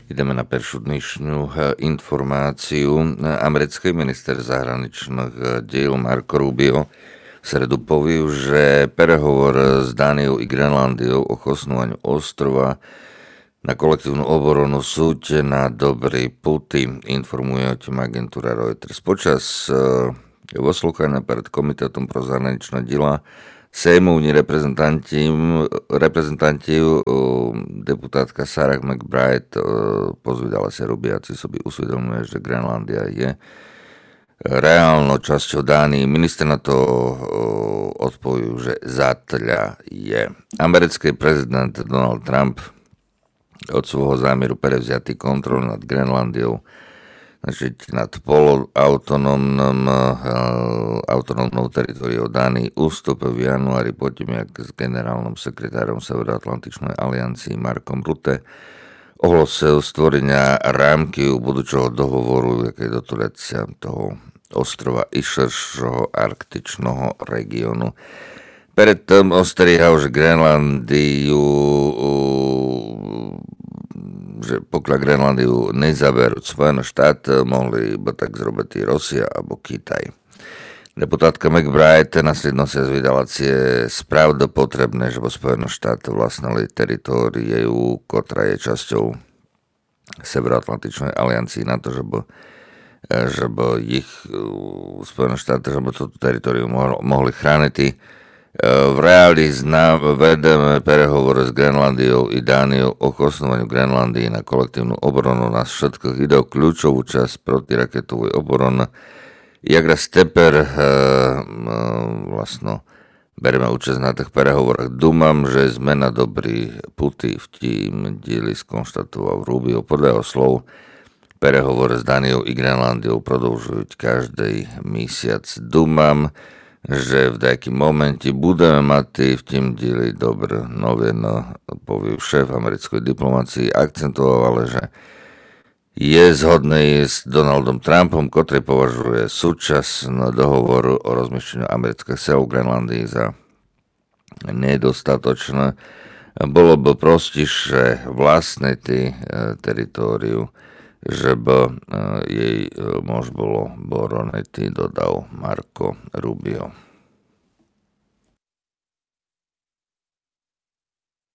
Ideme na peršiu dnešnú informáciu. Americký minister zahraničných diel Marco Rubio v sredu povedal, že prehovor s Dániou i Grenlandiou o chosnúvaniu ostrova na kolektívnu obranu sú na dobrý puty, informuje o tým agentúra Reuters. Počas poslúchania pred Komitetom pro zahraničné diela sejmovní reprezentanti deputátka Sarah McBride pozvídala sa Rubiaci sobi usvedomuje, že Grenlandia je reálnou časťou Dánii. Minister na to odpovedal, že zatiaľ je. Americký prezident Donald Trump od svojho zámeru prevziatý kontrolu nad Grenlandiou, nad autonómnou teritoriou Dánii ustúpil v januári potom, jak s generálnym sekretárom Severoatlantičnej aliancii Markom Rutte ohlásil stvorenia rámky budúceho dohovoru, jaké dotulecia toho ostrova i širšieho arktičného regiónu. Predtým ostrihal, že pokiaľ Grenlandiu nezaberú Spojené štáty, mohli by tak zrobiť Rusia alebo Kitaj. Deputátka McBride následno sa zvídala spravdu potrebné, že Spojené štáty vlastnili teritóriu, ktorá je časťou Severoatlantičnej aliancii na to, že by ich Spojené štáty, že by toto teritorium mohli chrániť. V reáli vedeme prehovor s Grenlandiou i Dániou o chosnúvaniu Grenlandii na kolektívnu obranu nás všetkých. Ide o kľúčovú časť protiraketovej obrany. Jak raz teper bereme účasť na tých prehovorách. Dúmam, že sme na dobrý puty v tým dieli skonštatoval Rubio. Podľa jeho slov prehovor s Dániou i Grenlandiou produžujú každý mesiac. Dúmam, že v nejakým momente budeme mať v tým dieli dobré noviny, povie šéf americkej diplomácii, akcentoval, ale že je zhodný s Donaldom Trumpom, ktorý považuje súčasný dohovor o rozmiestnení amerických síl v Grenlandii za nedostatočné. Bolo by prostiže vlastné teritóriu, že by jej mož bolo boronety, dodal Marco Rubio.